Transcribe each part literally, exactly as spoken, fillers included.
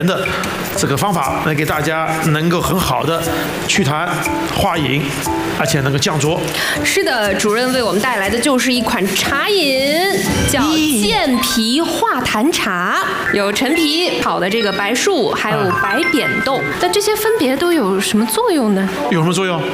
的这个方法来给大家能够很好的祛痰化饮，而且能够降浊。 是的，主任为我们带来的就是一款茶饮，叫健脾化痰茶，有陈皮、炒的这个白术，还有白扁豆。那这些分别都有什么作用呢？ 有什么作用？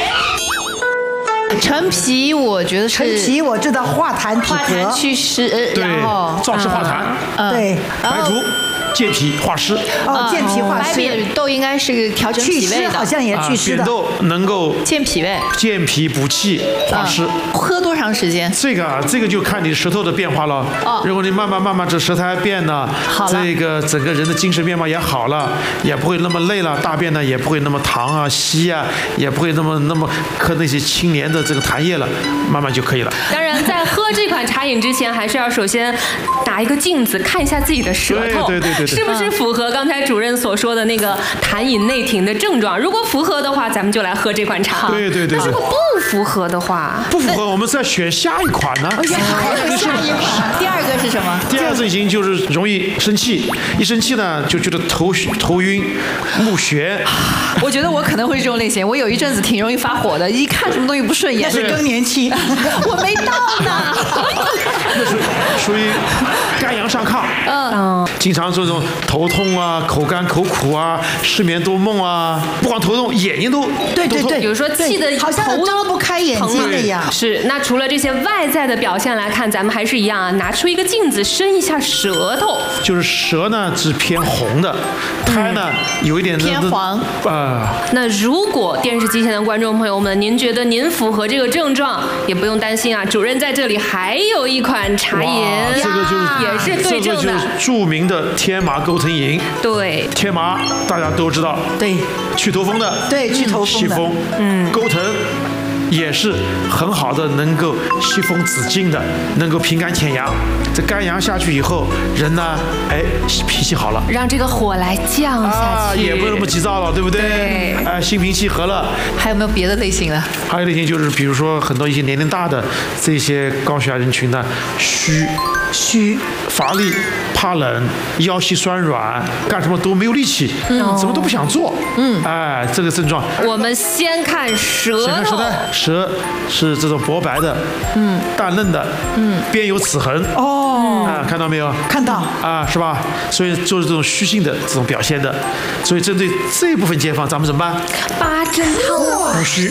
陈皮我觉得是陈皮我知道化痰止化痰咳， 祛湿， 对然后， 燥湿化痰。 嗯对， 白术健脾化湿。 哦，健脾化白湿， 扁豆应该是调整祛湿脾胃的， 好像也祛湿的。 扁豆能够健脾胃。 健脾补气化湿。 喝多长时间？ 这个啊，这个就看你舌头的变化了。 哦如果你慢慢慢慢这舌苔变呢， 好了这个整个人的精神面貌也好了，也不会那么累了，大便呢也不会那么溏啊稀啊，也不会那么那么磕那些清廉的这个痰液了，慢慢就可以了。 当然，在喝这款茶饮之前，还是要首先拿一个镜子看一下自己的舌头， 对对对对对是不是符合刚才主任所说的那个痰饮内停的症状？如果符合的话，咱们就来喝这款茶。 对对对对那如果不符合的话， 不符合，我们再选下一款呢。 下一款，第二个是什么？ 第二个类型就是容易生气，一生气呢就觉得头头晕、目眩。 我觉得我可能会是这种类型，我有一阵子挺容易发火的，一看什么东西不顺眼， 那是更年期。 我没到呢。 那是属于肝阳上亢。 嗯， 经常这种头痛啊、口干口苦啊、失眠多梦啊，不光头痛，眼睛都都痛对对对， 比如说气得好像头睁不开眼睛那样。 是，那除了这些外在的表现来看，咱们还是一样啊，拿出一个镜子，伸一下舌头。 就是舌呢是偏红的，苔呢有一点偏黄啊。 那如果电视机前的观众朋友们，您觉得您符合这个症状，也不用担心啊，主任在这里还有一款茶饮， 哇这个就是也是对症的。 这个就是著名的天麻钩藤饮。 对， 天麻大家都知道， 对去头风的， 对，去头风的。 祛风，嗯，钩藤也是很好的，能够祛风止痉的，能够平肝潜阳。这肝阳下去以后，人呢，哎，脾气好了。 让这个火来降下啊， 去， 也不那么急躁了，对不对？ 对哎，心平气和了。 还有没有别的类型的？ 还有类型就是，比如说很多一些年龄大的这些高血压人群呢，虚、 虚、 乏力、怕冷、腰膝酸软，干什么都没有力气，嗯，怎么都不想做，嗯，哎，这个症状。 我们先看舌头， 先看舌苔，舌是这种薄白的，嗯，淡嫩的，嗯，边有齿痕， 哦， 啊，看到没有？ 看到。 啊，是吧？所以就是这种虚性的这种表现的，所以针对这部分街坊，咱们怎么办？ 八珍汤。 补虚。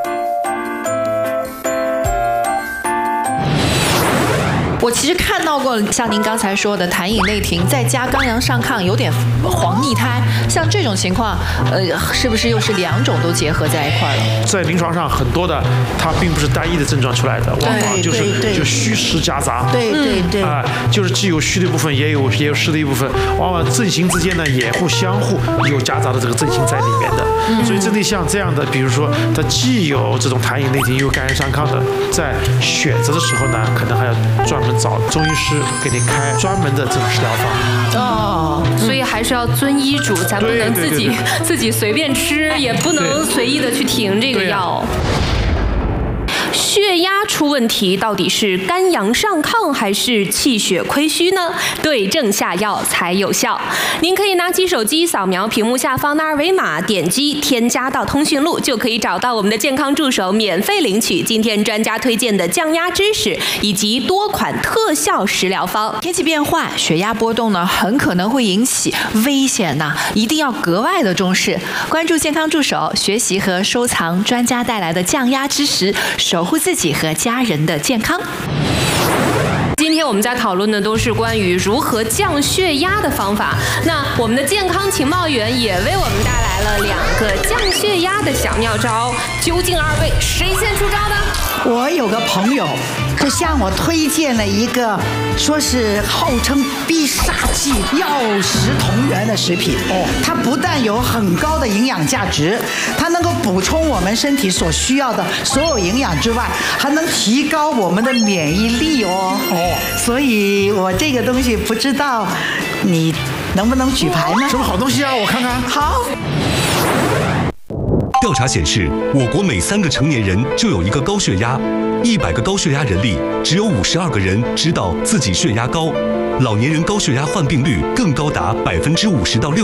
我其实看到过像您刚才说的痰饮内停，再加肝阳上亢，有点黄腻苔，像这种情况，呃，是不是又是两种都结合在一块了？ 在临床上很多的，它并不是单一的症状出来的，往往就是对对就虚实夹杂。 对对对。 啊、就是既有虚的一部分，也有也有实的一部分，往往症型之间呢也互相互有夹杂的这个症型在里面的。嗯、所以针对像这样的，比如说它既有这种痰饮内停，又有肝阳上亢的，在选择的时候呢，可能还要专门找中医师给你开专门的这种食疗方。 哦，所以还是要遵医嘱，咱不能自己对对对自己随便吃，也不能随意的去停这个药。血压出问题，到底是肝阳上亢还是气血亏虚呢？对症下药才有效。您可以拿起手机扫描屏幕下方的二维码，点击添加到通讯录，就可以找到我们的健康助手，免费领取今天专家推荐的降压知识以及多款特效食疗方。 天气变化，血压波动呢，很可能会引起危险呐、啊，一定要格外的重视。关注健康助手，学习和收藏专家带来的降压知识，守护自己和家人的健康。 今天我们在讨论的都是关于如何降血压的方法。那我们的健康情报员也为我们带来了两个降血压的小妙招。究竟二位谁先出招呢？ 我有个朋友就向我推荐了一个，说是号称必杀技药食同源的食品。哦，它不但有很高的营养价值，它能够补充我们身体所需要的所有营养之外，还能提高我们的免疫力哦。哦，所以我这个东西不知道你能不能举牌呢？ 什么好东西啊？我看看。 好。 调查显示，我国每三个成年人就有一个高血压，一百个高血压人里，只有五十二个人知道自己血压高。老年人高血压患病率更高达百分之五十到六。